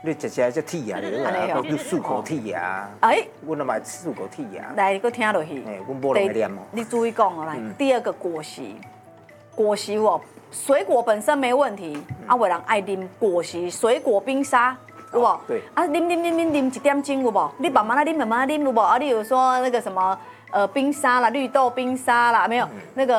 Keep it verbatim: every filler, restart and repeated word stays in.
你食食就剔牙，你啊，叫漱口剔牙。 哎， 我那买漱口剔牙。 来，搁听落去。 哎，我无来念哦。 你注意讲哦，来，第二个果实，果实哦，水果本身没问题，啊，有人爱啉果实，水果冰沙。有无？ 对。 啊，啉啉啉啉啉一点钟有无？你慢慢来啉，慢慢来啉有无？啊，你有说那个什么呃冰沙啦，绿豆冰沙啦，没有那个。